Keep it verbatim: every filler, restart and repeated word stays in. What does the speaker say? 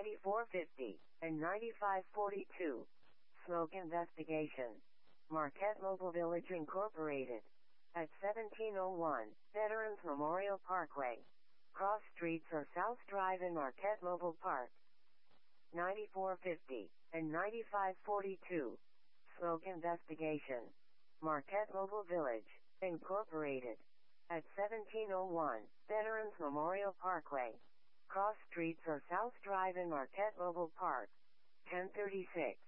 ninety-four fifty, and ninety-five forty-two. Smoke investigation. Marquette Mobile Village Incorporated. At seventeen oh one, Veterans Memorial Parkway. Cross Streets or South Drive in Marquette Mobile Park. ninety-four fifty, and ninety-five forty-two. Smoke investigation. Marquette Mobile Village, Incorporated. At seventeen oh one, Veterans Memorial Parkway. Cross Streets or South Drive in Marquette Mobile Park. ten thirty-six.